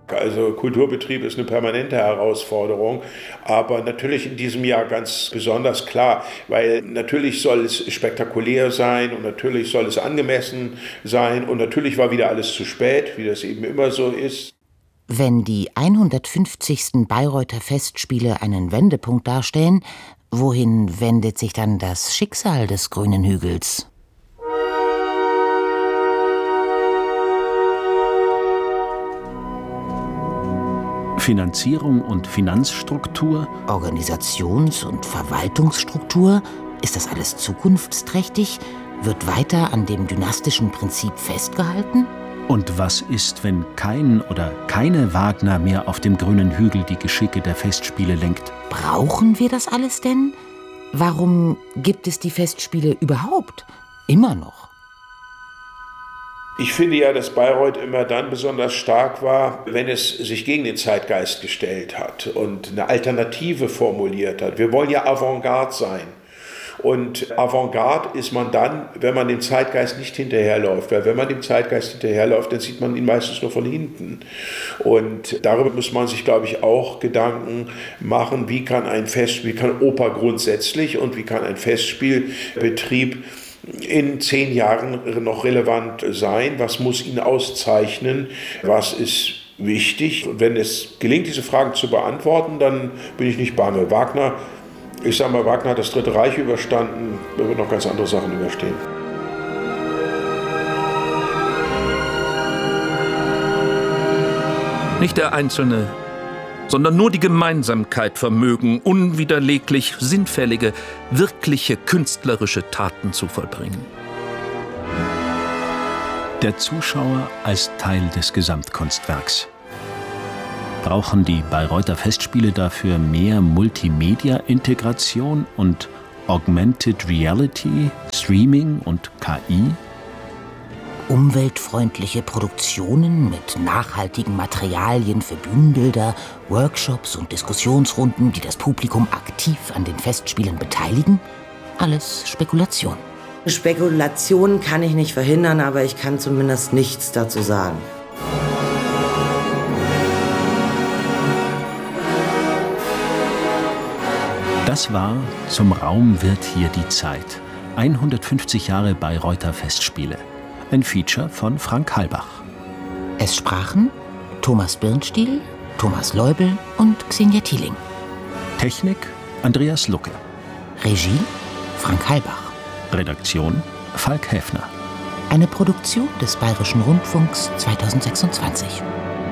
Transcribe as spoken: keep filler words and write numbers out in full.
Also Kulturbetrieb ist eine permanente Herausforderung, aber natürlich in diesem Jahr ganz besonders klar, weil natürlich soll es spektakulär sein und natürlich soll es angemessen sein und natürlich war wieder alles zu spät, wie das eben immer so ist. Wenn die hundertfünfzigsten Bayreuther Festspiele einen Wendepunkt darstellen, wohin wendet sich dann das Schicksal des Grünen Hügels? Finanzierung und Finanzstruktur? Organisations- und Verwaltungsstruktur? Ist das alles zukunftsträchtig? Wird weiter an dem dynastischen Prinzip festgehalten? Und was ist, wenn kein oder keine Wagner mehr auf dem Grünen Hügel die Geschicke der Festspiele lenkt? Brauchen wir das alles denn? Warum gibt es die Festspiele überhaupt? Immer noch? Ich finde ja, dass Bayreuth immer dann besonders stark war, wenn es sich gegen den Zeitgeist gestellt hat und eine Alternative formuliert hat. Wir wollen ja Avantgarde sein. Und Avantgarde ist man dann, wenn man dem Zeitgeist nicht hinterherläuft. Weil wenn man dem Zeitgeist hinterherläuft, dann sieht man ihn meistens nur von hinten. Und darüber muss man sich, glaube ich, auch Gedanken machen, wie kann ein Festspiel, wie kann Oper grundsätzlich und wie kann ein Festspielbetrieb in zehn Jahren noch relevant sein? Was muss ihn auszeichnen? Was ist wichtig? Und wenn es gelingt, diese Fragen zu beantworten, dann bin ich nicht bange. Wagner, ich sage mal, Wagner hat das Dritte Reich überstanden, er wird noch ganz andere Sachen überstehen. Nicht der Einzelne, sondern nur die Gemeinsamkeit vermögen, unwiderleglich sinnfällige, wirkliche künstlerische Taten zu vollbringen. Der Zuschauer als Teil des Gesamtkunstwerks. Brauchen die Bayreuther Festspiele dafür mehr Multimedia-Integration und Augmented Reality, Streaming und K I? Umweltfreundliche Produktionen mit nachhaltigen Materialien für Bühnenbilder, Workshops und Diskussionsrunden, die das Publikum aktiv an den Festspielen beteiligen? Alles Spekulation. Spekulationen kann ich nicht verhindern, aber ich kann zumindest nichts dazu sagen. Das war Zum Raum wird hier die Zeit. hundertfünfzig Jahre Bayreuther Festspiele. Ein Feature von Frank Halbach. Es sprachen Thomas Birnstiel, Thomas Leubel und Xenia Thieling. Technik Andreas Lucke. Regie Frank Halbach. Redaktion Falk Häfner. Eine Produktion des Bayerischen Rundfunks zweitausendsechsundzwanzig.